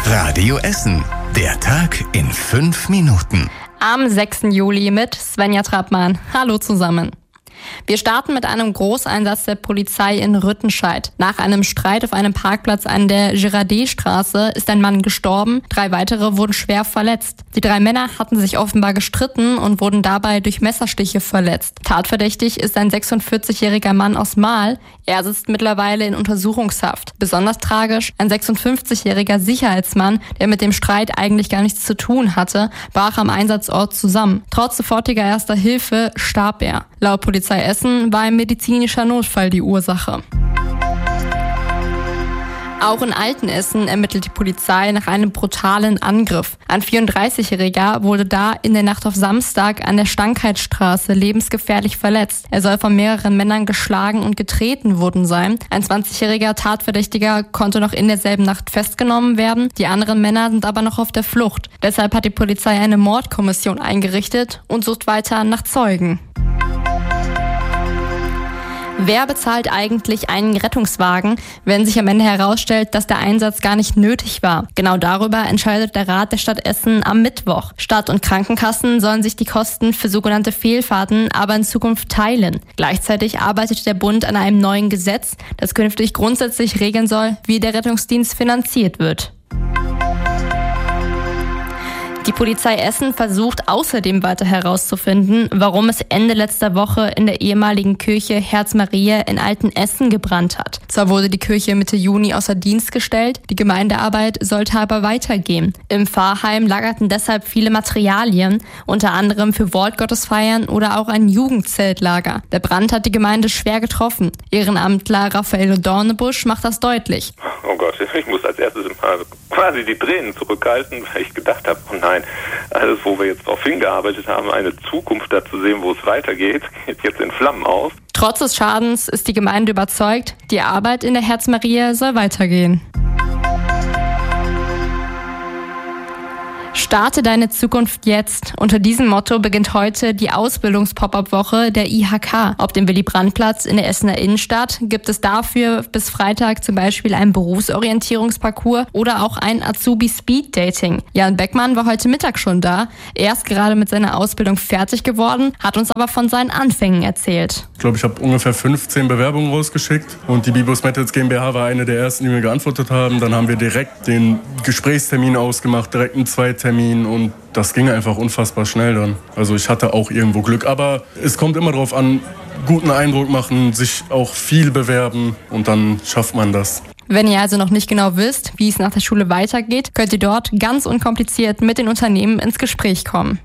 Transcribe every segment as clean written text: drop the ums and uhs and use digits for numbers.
Radio Essen. Der Tag in 5 Minuten. Am 6. Juli mit Svenja Trappmann. Hallo zusammen. Wir starten mit einem Großeinsatz der Polizei in Rüttenscheid. Nach einem Streit auf einem Parkplatz an der Girardet-Straße ist ein Mann gestorben, 3 weitere wurden schwer verletzt. Die 3 Männer hatten sich offenbar gestritten und wurden dabei durch Messerstiche verletzt. Tatverdächtig ist ein 46-jähriger Mann aus Mahl. Er sitzt mittlerweile in Untersuchungshaft. Besonders tragisch, ein 56-jähriger Sicherheitsmann, der mit dem Streit eigentlich gar nichts zu tun hatte, brach am Einsatzort zusammen. Trotz sofortiger erster Hilfe starb er. Laut Polizei Essen war ein medizinischer Notfall die Ursache. Auch in Altenessen ermittelt die Polizei nach einem brutalen Angriff. Ein 34-Jähriger wurde da in der Nacht auf Samstag an der Stankheitsstraße lebensgefährlich verletzt. Er soll von mehreren Männern geschlagen und getreten worden sein. Ein 20-jähriger Tatverdächtiger konnte noch in derselben Nacht festgenommen werden. Die anderen Männer sind aber noch auf der Flucht. Deshalb hat die Polizei eine Mordkommission eingerichtet und sucht weiter nach Zeugen. Wer bezahlt eigentlich einen Rettungswagen, wenn sich am Ende herausstellt, dass der Einsatz gar nicht nötig war? Genau darüber entscheidet der Rat der Stadt Essen am Mittwoch. Stadt- und Krankenkassen sollen sich die Kosten für sogenannte Fehlfahrten aber in Zukunft teilen. Gleichzeitig arbeitet der Bund an einem neuen Gesetz, das künftig grundsätzlich regeln soll, wie der Rettungsdienst finanziert wird. Die Polizei Essen versucht außerdem weiter herauszufinden, warum es Ende letzter Woche in der ehemaligen Kirche Herz Maria in Altenessen gebrannt hat. Zwar wurde die Kirche Mitte Juni außer Dienst gestellt, die Gemeindearbeit sollte aber weitergehen. Im Pfarrheim lagerten deshalb viele Materialien, unter anderem für Wortgottesfeiern oder auch ein Jugendzeltlager. Der Brand hat die Gemeinde schwer getroffen. Ehrenamtler Raffaello Dornebusch macht das deutlich. Oh Gott, ich muss als erstes mal quasi die Tränen zurückhalten, weil ich gedacht habe, oh nein, alles, wo wir jetzt darauf hingearbeitet haben, eine Zukunft da zu sehen, wo es weitergeht, geht jetzt in Flammen aus. Trotz des Schadens ist die Gemeinde überzeugt, die Arbeit in der Herz Maria soll weitergehen. Starte deine Zukunft jetzt. Unter diesem Motto beginnt heute die Ausbildungs-Pop-Up-Woche der IHK. Auf dem Willy-Brandt-Platz in der Essener Innenstadt gibt es dafür bis Freitag zum Beispiel einen Berufsorientierungsparcours oder auch ein Azubi-Speed-Dating. Jan Beckmann war heute Mittag schon da. Er ist gerade mit seiner Ausbildung fertig geworden, hat uns aber von seinen Anfängen erzählt. Ich glaube, ich habe ungefähr 15 Bewerbungen rausgeschickt und die Bibos Metals GmbH war eine der ersten, die mir geantwortet haben. Dann haben wir direkt den Gesprächstermin ausgemacht, direkt einen Zweitermin und das ging einfach unfassbar schnell dann. Also ich hatte auch irgendwo Glück, aber es kommt immer darauf an, guten Eindruck machen, sich auch viel bewerben und dann schafft man das. Wenn ihr also noch nicht genau wisst, wie es nach der Schule weitergeht, könnt ihr dort ganz unkompliziert mit den Unternehmen ins Gespräch kommen.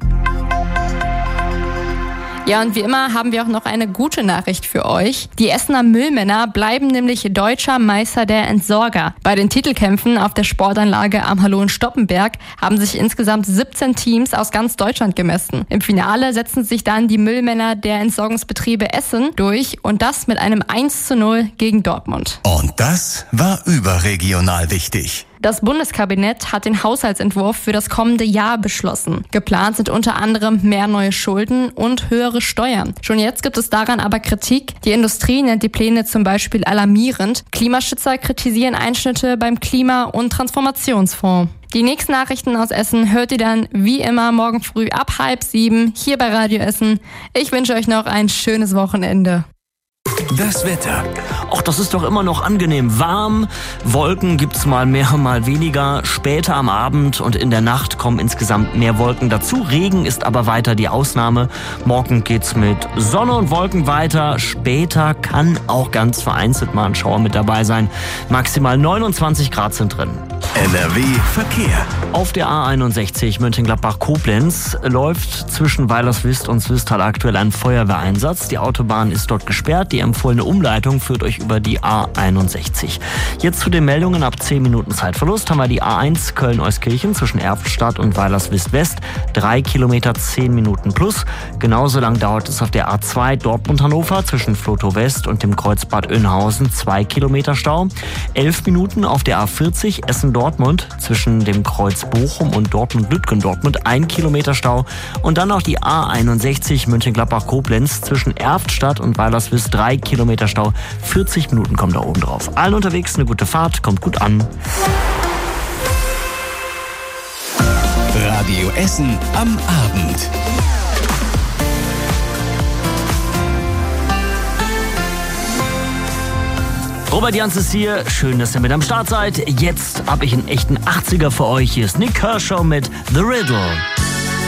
Ja, und wie immer haben wir auch noch eine gute Nachricht für euch. Die Essener Müllmänner bleiben nämlich deutscher Meister der Entsorger. Bei den Titelkämpfen auf der Sportanlage am Hallo-in-Stoppenberg haben sich insgesamt 17 Teams aus ganz Deutschland gemessen. Im Finale setzen sich dann die Müllmänner der Entsorgungsbetriebe Essen durch und das mit einem 1:0 gegen Dortmund. Und das war überregional wichtig. Das Bundeskabinett hat den Haushaltsentwurf für das kommende Jahr beschlossen. Geplant sind unter anderem mehr neue Schulden und höhere Steuern. Schon jetzt gibt es daran aber Kritik. Die Industrie nennt die Pläne zum Beispiel alarmierend. Klimaschützer kritisieren Einschnitte beim Klima- und Transformationsfonds. Die nächsten Nachrichten aus Essen hört ihr dann wie immer morgen früh ab 6:30 hier bei Radio Essen. Ich wünsche euch noch ein schönes Wochenende. Das Wetter. Ach, das ist doch immer noch angenehm warm. Wolken gibt's mal mehr, mal weniger. Später am Abend und in der Nacht kommen insgesamt mehr Wolken dazu. Regen ist aber weiter die Ausnahme. Morgen geht's mit Sonne und Wolken weiter. Später kann auch ganz vereinzelt mal ein Schauer mit dabei sein. Maximal 29 Grad sind drin. NRW Verkehr. Auf der A61 Mönchengladbach-Koblenz läuft zwischen Weilerswist und Swisttal aktuell ein Feuerwehreinsatz. Die Autobahn ist dort gesperrt. Die empfohlene Umleitung führt euch über die A61. Jetzt zu den Meldungen. Ab 10 Minuten Zeitverlust haben wir die A1 Köln-Euskirchen zwischen Erftstadt und Weilerswist-West. 3 Kilometer, 10 Minuten plus. Genauso lang dauert es auf der A2 Dortmund-Hannover zwischen Flotow West und dem Kreuz Bad Oeynhausen. 2 Kilometer Stau. 11 Minuten auf der A40 Essen-Dortmund zwischen dem Kreuz Bochum und Dortmund-Lütgendortmund. 1 Kilometer Stau. Und dann noch die A61 Mönchengladbach-Koblenz zwischen Erftstadt und Weilerswist. 3 Kilometer Stau. 40 Minuten kommen da oben drauf. Allen unterwegs eine gute Fahrt, kommt gut an. Radio Essen am Abend. Robert Jans ist hier. Schön, dass ihr mit am Start seid. Jetzt habe ich einen echten 80er für euch. Hier ist Nick Kershaw mit The Riddle.